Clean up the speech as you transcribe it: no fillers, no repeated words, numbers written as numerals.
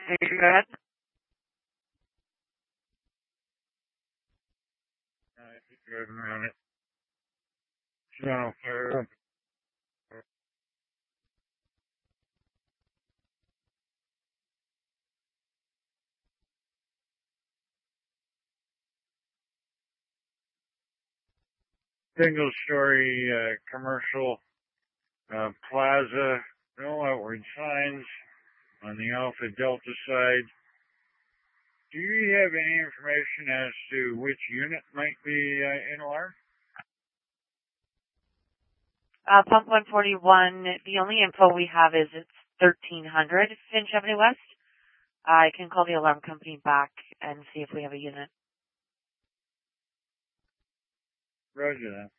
Hey, go ahead. Driving around it. Channel 4. Single story commercial plaza. No outward signs on the Alpha Delta side. Do you have any information as to which unit might be in alarm? Pump 141, the only info we have is it's 1300 Finch Avenue West. I can call the alarm company back and see if we have a unit. Roger that.